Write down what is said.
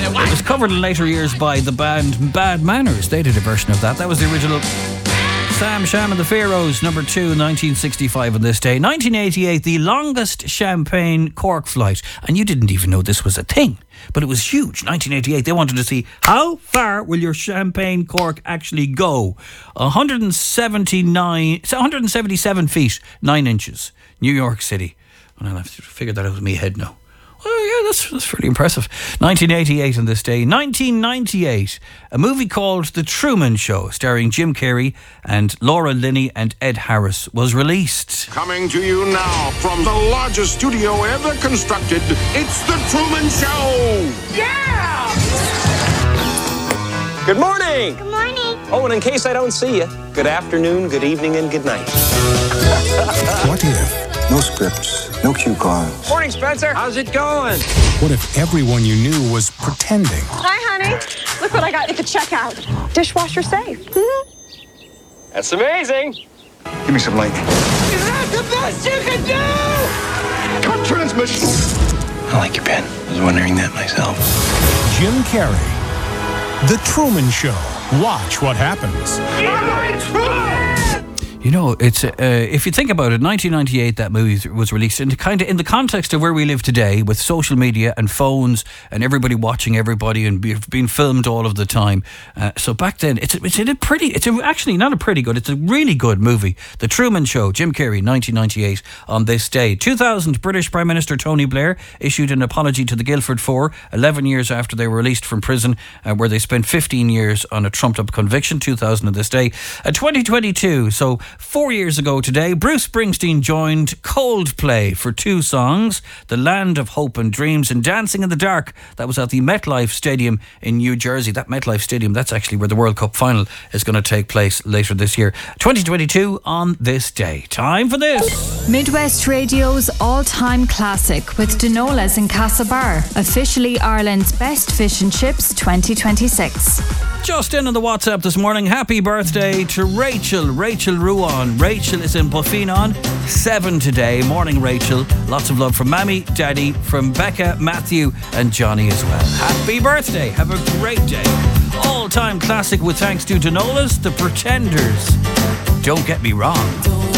It was covered in later years by the band Bad Manners. They did a version of that. That was the original. Sam Sham and the Pharaohs, number 2, 1965 on this day. 1988, the longest champagne cork flight. And you didn't even know this was a thing, but it was huge. 1988, they wanted to see how far will your champagne cork actually go. 177 feet, 9 inches. New York City. And I'll have to figure that out with my head now. Oh yeah, that's pretty impressive. 1988 on this day. 1998, a movie called The Truman Show, starring Jim Carrey and Laura Linney and Ed Harris, was released. Coming to you now from the largest studio ever constructed, it's The Truman Show! Yeah! Good morning! Good morning. Oh, and in case I don't see you, good afternoon, good evening, and good night. What if? No scripts, no cue cards. Morning, Spencer. How's it going? What if everyone you knew was pretending? Hi, honey. Look what I got at the checkout. Dishwasher safe. Mm-hmm. That's amazing. Give me some light. Is that the best you can do? Cut transmission! I like your pen. I was wondering that myself. Jim Carrey. The Truman Show. Watch what happens. You know, it's if you think about it, 1998 that movie was released, and kind of in the context of where we live today, with social media and phones and everybody watching everybody and being filmed all of the time. So back then, it's actually not a pretty good, it's a really good movie. The Truman Show, Jim Carrey, 1998 on this day. 2000, British Prime Minister Tony Blair issued an apology to the Guildford Four 11 years after they were released from prison, where they spent 15 years on a trumped-up conviction. 2000 on this day. 2022, so 4 years ago today, Bruce Springsteen joined Coldplay for 2 songs, The Land of Hope and Dreams and Dancing in the Dark. That was at the MetLife Stadium in New Jersey. That MetLife Stadium, that's actually where the World Cup final is going to take place later this year. 2022 on this day. Time for this. Midwest Radio's all-time classic with Dinolas in Castlebar. Officially Ireland's best fish and chips 2026. Just in on the WhatsApp this morning, happy birthday to Rachel Ruan. Rachel is in Buffenon, 7 today. Morning, Rachel. Lots of love from Mammy, Daddy, from Becca, Matthew and Johnny as well. Happy birthday. Have a great day. All-time classic with thanks to Dinolas, The Pretenders. Don't get me wrong.